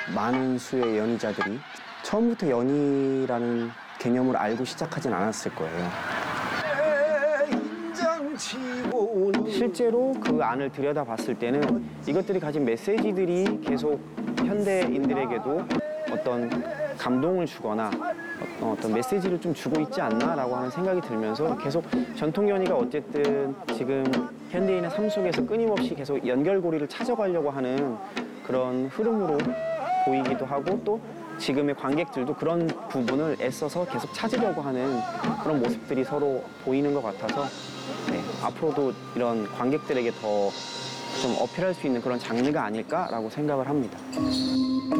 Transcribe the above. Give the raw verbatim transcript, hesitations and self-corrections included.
많은 수의 연희자들이 처음부터 연희라는 개념을 알고 시작하진 않았을 거예요. 실제로 그 안을 들여다봤을 때는 이것들이 가진 메시지들이 계속 현대인들에게도 어떤 감동을 주거나 어떤 메시지를 좀 주고 있지 않나라고 하는 생각이 들면서 계속 전통 연희가 어쨌든 지금 현대인의 삶 속에서 끊임없이 계속 연결고리를 찾아가려고 하는 그런 흐름으로 보이기도 하고, 또 지금의 관객들도 그런 부분을 애써서 계속 찾으려고 하는 그런 모습들이 서로 보이는 것 같아서 네, 앞으로도 이런 관객들에게 더 좀 어필할 수 있는 그런 장르가 아닐까라고 생각을 합니다.